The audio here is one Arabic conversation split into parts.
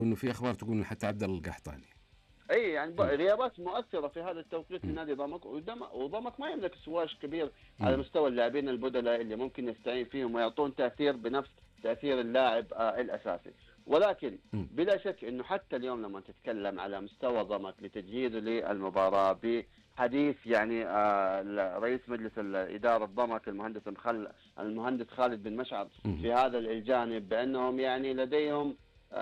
انه في اخبار تقول إن حتى عبد الله القحطاني. اي يعني غيابات مؤثره في هذا التوقيت لنادي ضمك، وضمك ما يملك سواش كبير على مستوى اللاعبين البدلاء اللي ممكن يستعين فيهم ويعطون تاثير بنفس تاثير اللاعب الاساسي. ولكن بلا شك انه حتى اليوم لما تتكلم على مستوى ضمك لتجهيزه للمباراه بحديث يعني رئيس مجلس الاداره ضمك المهندس خالد بن مشعل في هذا الجانب، بانهم يعني لديهم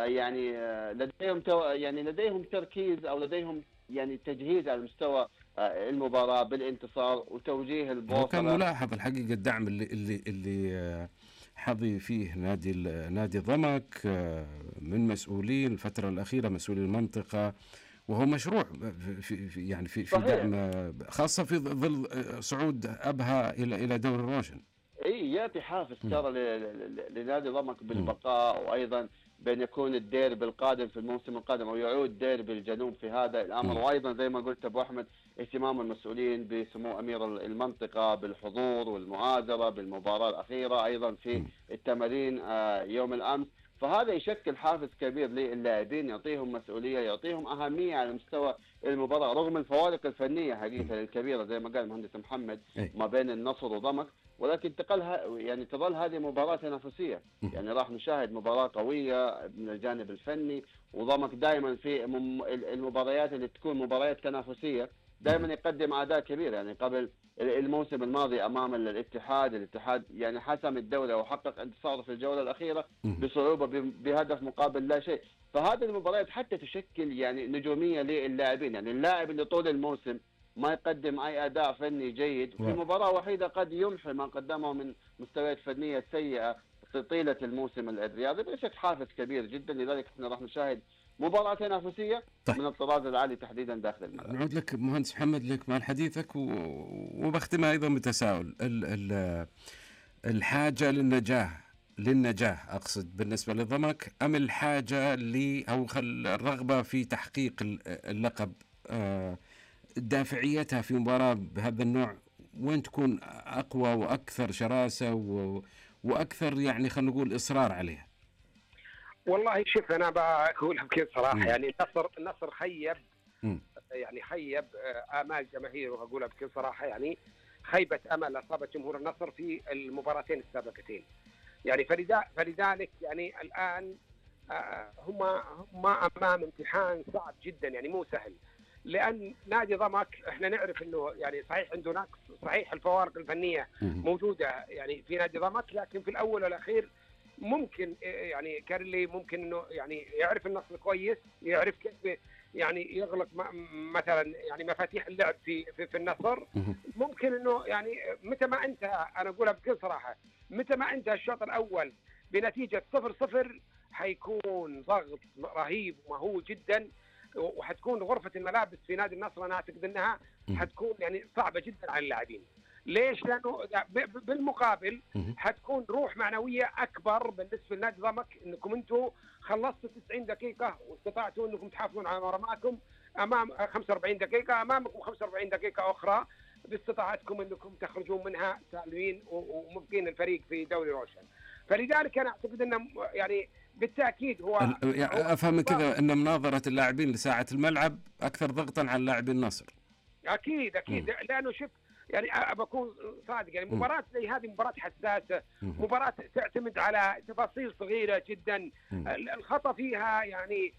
لديهم تركيز او لديهم يعني تجهيز على مستوى المباراه بالانتصار وتوجيه هو كان البوصله. ملاحظ الحقيقه الدعم اللي حظي فيه نادي ضمك من مسؤولين الفتره الاخيره، مسؤولي المنطقه، وهو مشروع في صحيح. دعم، خاصه في ظل صعود ابها الى دوري الروشن. اي يعطي حافز ترى لنادي ضمك بالبقاء، وايضا بان يكون الديربي القادم في الموسم القادم او يعود ديربي الجنوب في هذا الامر. وايضا زي ما قلت ابو احمد، اهتمام المسؤولين بسمو امير المنطقه بالحضور والمؤازره بالمباراه الاخيره، ايضا في التمارين يوم الامس. فهذا يشكل حافز كبير للاعبين، يعطيهم مسؤوليه، يعطيهم اهميه على مستوى المباراه رغم الفوارق الفنيه حقيقه الكبيره زي ما قال المهندس محمد ما بين النصر وضمك. ولكن تظل هذه مباراة تنافسية، يعني راح نشاهد مباراة قوية من الجانب الفني. وضمك دائما في المباريات اللي تكون مباريات تنافسية دائما يقدم أداء كبير. يعني قبل الموسم الماضي أمام الاتحاد يعني حسم الدوري وحقق انتصار في الجولة الأخيرة بصعوبة بهدف مقابل لا شيء. فهذه المباريات حتى تشكل يعني نجومية للاعبين، يعني اللاعب اللي طول الموسم ما يقدم أي أداء فني جيد في مباراة وحيدة قد يمحي ما قدمه من مستويات فنية سيئة طيلة الموسم الرياضي. بلا شك حافز كبير جدا، لذلك احنا راح نشاهد مباراة تنافسية من الطراز العالي تحديدا داخل الملعب. نعود لك مهندس محمد لك مع حديثك، وبختمها أيضا بتساؤل الحاجة للنجاح أقصد بالنسبة لضمك، أم الحاجة أو الرغبة في تحقيق اللقب، دافعيتها في مباراة بهذا النوع وين تكون أقوى وأكثر شراسة وأكثر يعني خلينا نقول إصرار عليها؟ والله شوف أنا بقول بكل صراحة يعني النصر خيب يعني خيب آمال جماهيره، وأقولها بكل صراحة يعني خيبة أمل أصابت جمهور النصر في المباراتين السابقتين. يعني فلذلك يعني الآن هم أمام امتحان صعب جدا، يعني مو سهل، لأن نادي ضمك احنا نعرف انه يعني صحيح عنده نقص، صحيح الفوارق الفنية موجودة يعني في نادي ضمك، لكن في الأول والأخير ممكن يعني كارلي ممكن انه يعني يعرف النصر كويس، يعرف كيف يعني يغلق مثلا يعني مفاتيح اللعب في النصر. ممكن انه يعني متى ما انتهى، انا اقولها بكل صراحه، متى ما انتهى الشوط الاول بنتيجه 0-0 حيكون ضغط رهيب ومهول جدا، وحتكون غرفه الملابس في نادي النصر انا اعتقد انها حتكون يعني صعبه جدا على اللاعبين. ليش؟ لانه بالمقابل حتكون روح معنويه اكبر بالنسبه لنادي ضمك، انكم انتم خلصتوا 90 دقيقه واستطعتوا انكم تحافظون على مرماكم امام 45 دقيقه، امامكم 45 دقيقه اخرى باستطاعتكم انكم تخرجون منها سالمين ومبقين الفريق في دوري روشن. فلذلك انا اعتقد انه يعني بالتاكيد هو افهم من كذا ان مناظره اللاعبين لساعه الملعب اكثر ضغطا على لاعبي النصر. اكيد لانه شوف يعني بكون صادق، يعني مباراة زي هذه مباراة حساسة، مباراة تعتمد على تفاصيل صغيرة جدا، الخطأ فيها يعني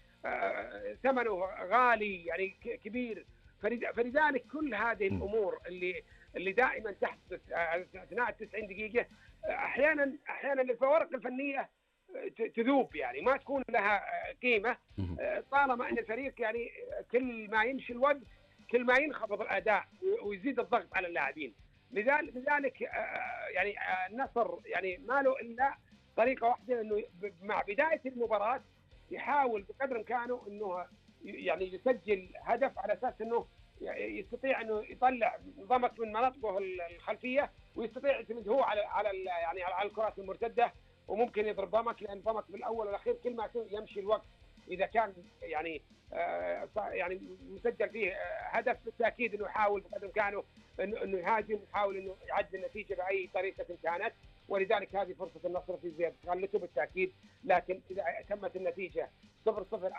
ثمنه غالي يعني كبير. فلذلك كل هذه الأمور اللي دائما تحدث أثناء 90 دقيقة أحيانا الفوارق الفنية تذوب، يعني ما تكون لها قيمة طالما أن الفريق يعني كل ما يمشي الوقت كل ما ينخفض الاداء ويزيد الضغط على اللاعبين. لذلك يعني النصر يعني ما له الا طريقه واحده، انه مع بدايه المباراه يحاول بقدر امكانه انه يعني يسجل هدف على اساس انه يستطيع انه يطلع ضمك من مناطقه الخلفيه، ويستطيع يعتمد هو على يعني على الكرات المرتده، وممكن يضرب ضمك، لان ضمك بالاول والاخير كل ما يمشي الوقت اذا كان يعني يعني مسجل فيه هدف بالتاكيد انه يحاول بقدر امكانه انه يهاجم، يحاول انه يعدل النتيجه باي طريقه كانت. ولذلك هذه فرصه النصر في زيادة غلته بالتاكيد، لكن اذا تمت النتيجه 0-0